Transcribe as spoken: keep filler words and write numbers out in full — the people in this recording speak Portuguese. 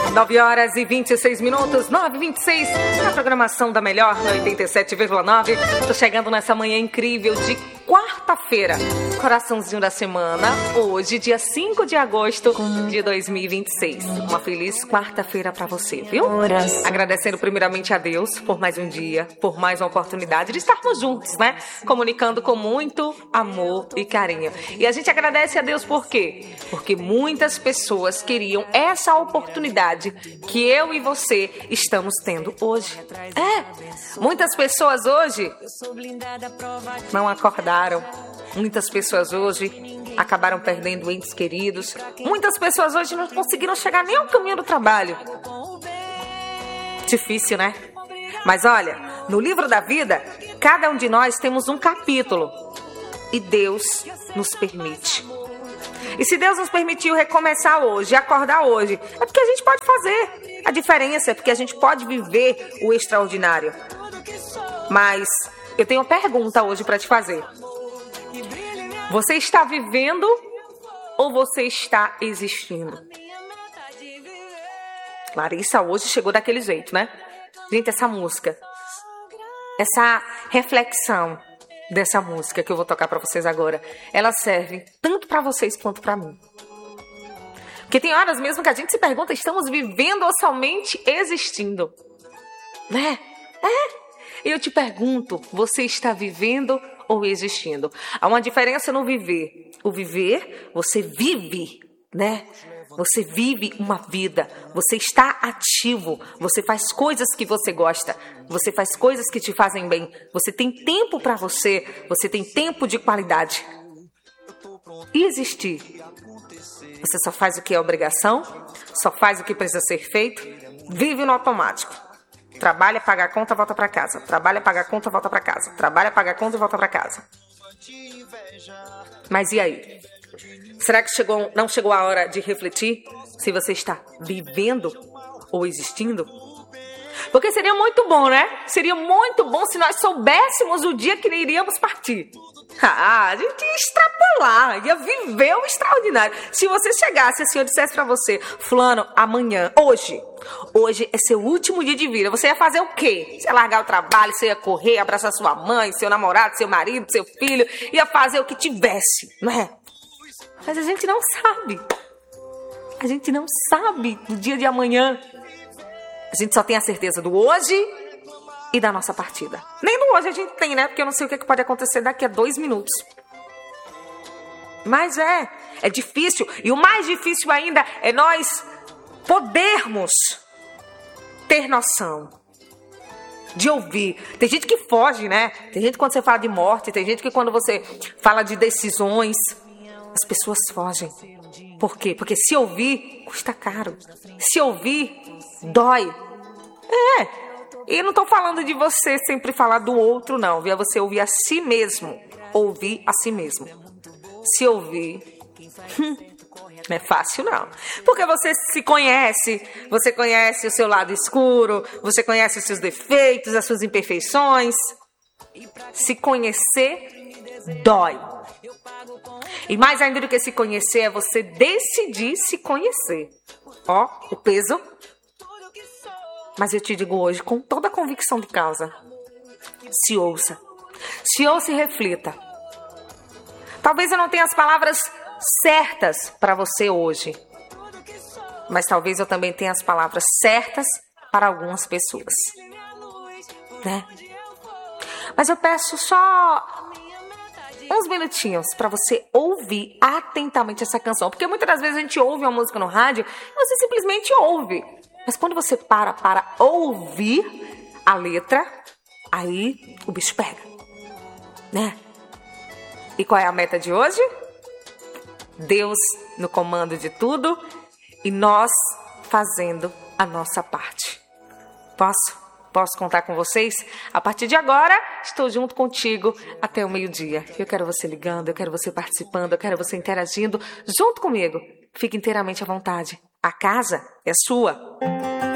nove horas e vinte e seis minutos, nove e vinte e seis, na programação da Melhor, na oitenta e sete vírgula nove. Tô chegando nessa manhã incrível de quarta-feira, coraçãozinho da semana, hoje, dia cinco de agosto de dois mil e vinte e seis. Uma feliz quarta-feira pra você, viu? Agradecendo primeiramente a Deus por mais um dia, por mais uma oportunidade de estarmos juntos, né? Comunicando com muito amor e carinho. E a gente agradece a Deus por quê? Porque muitas pessoas queriam essa oportunidade que eu e você estamos tendo hoje. É, muitas pessoas hoje não acordaram. Muitas pessoas hoje acabaram perdendo entes queridos. Muitas pessoas hoje não conseguiram chegar nem ao caminho do trabalho. Difícil, né? Mas olha, no livro da vida, cada um de nós temos um capítulo. E Deus nos permite. E se Deus nos permitiu recomeçar hoje, acordar hoje, é porque a gente pode fazer a diferença, é porque a gente pode viver o extraordinário. Mas eu tenho uma pergunta hoje para te fazer. Você está vivendo ou você está existindo? Larissa hoje chegou daquele jeito, né? Gente, essa música, essa reflexão dessa música que eu vou tocar para vocês agora, ela serve tanto para vocês quanto para mim. Porque tem horas mesmo que a gente se pergunta, estamos vivendo ou somente existindo? Né? É. E eu te pergunto, você está vivendo ou existindo? Há uma diferença no viver. O viver, você vive, né? Você vive uma vida, você está ativo, você faz coisas que você gosta, você faz coisas que te fazem bem, você tem tempo para você, você tem tempo de qualidade. E existir? Você só faz o que é obrigação, só faz o que precisa ser feito, vive no automático. Trabalha, paga a conta, volta para casa. Trabalha, paga a conta, volta para casa. Trabalha, paga a conta e volta para casa. Mas e aí? Será que chegou, não chegou a hora de refletir se você está vivendo ou existindo? Porque seria muito bom, né? Seria muito bom se nós soubéssemos o dia que iríamos partir. Ah, a gente ia extrapolar, ia viver o extraordinário. Se você chegasse assim, eu dissesse pra você, fulano, amanhã, hoje, hoje é seu último dia de vida, você ia fazer o quê? Você ia largar o trabalho, você ia correr, abraçar sua mãe, seu namorado, seu marido, seu filho, ia fazer o que tivesse, não é? Mas a gente não sabe. A gente não sabe do dia de amanhã. A gente só tem a certeza do hoje e da nossa partida. Nem do hoje a gente tem, né? Porque eu não sei o que pode acontecer daqui a dois minutos. Mas é, é difícil. E o mais difícil ainda é nós podermos ter noção de ouvir. Tem gente que foge, né? Tem gente que quando você fala de morte, tem gente que quando você fala de decisões, as pessoas fogem. Por quê? Porque se ouvir, custa caro. Se ouvir, dói. É. E eu não tô falando de você sempre falar do outro, não. Viu? É você ouvir a si mesmo. Ouvir a si mesmo. Se ouvir, hum, não é fácil, não. Porque você se conhece. Você conhece o seu lado escuro. Você conhece os seus defeitos, as suas imperfeições. Se conhecer, dói. E mais ainda do que se conhecer, é você decidir se conhecer. Ó, o peso. Mas eu te digo hoje, com toda a convicção de causa, se ouça. Se ouça e reflita. Talvez eu não tenha as palavras certas para você hoje. Mas talvez eu também tenha as palavras certas para algumas pessoas. Né? Mas eu peço só uns minutinhos para você ouvir atentamente essa canção. Porque muitas das vezes a gente ouve uma música no rádio e você simplesmente ouve. Mas quando você para para ouvir a letra, aí o bicho pega. Né? E qual é a meta de hoje? Deus no comando de tudo e nós fazendo a nossa parte. Posso? Posso contar com vocês? A partir de agora, estou junto contigo até o meio-dia. Eu quero você ligando, eu quero você participando, eu quero você interagindo junto comigo. Fique inteiramente à vontade. A casa é sua.